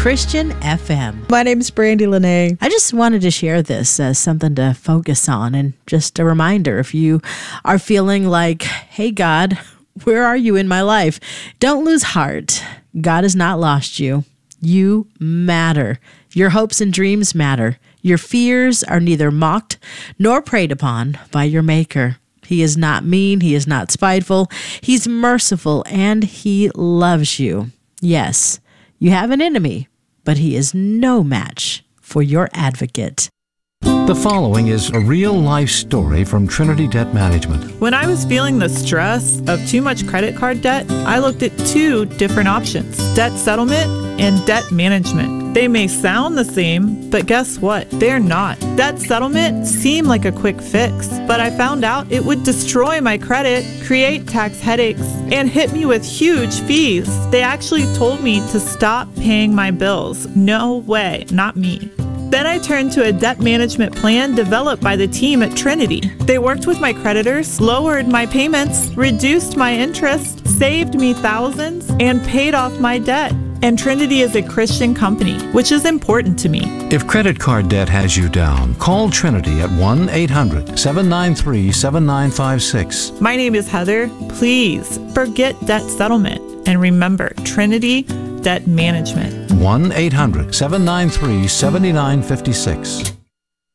Christian FM. My name is Brandy Lene. I just wanted to share this as something to focus on, and just a reminder, if you are feeling like, hey God, where are you in my life? Don't lose heart. God has not lost you. You matter. Your hopes and dreams matter. Your fears are neither mocked nor preyed upon by your Maker. He is not mean. He is not spiteful. He's merciful, and he loves you. Yes, you have an enemy, but he is no match for your advocate. The following is a real-life story from Trinity Debt Management. When I was feeling the stress of too much credit card debt, I looked at two different options: debt settlement and debt management. They may sound the same, but guess what? They're not. Debt settlement seemed like a quick fix, but I found out it would destroy my credit, create tax headaches, and hit me with huge fees. They actually told me to stop paying my bills. No way, not me. Then I turned to a debt management plan developed by the team at Trinity. They worked with my creditors, lowered my payments, reduced my interest, saved me thousands, and paid off my debt. And Trinity is a Christian company, which is important to me. If credit card debt has you down, call Trinity at 1-800-793-7956. My name is Heather. Please forget debt settlement and remember Trinity Debt Management. 1-800-793-7956.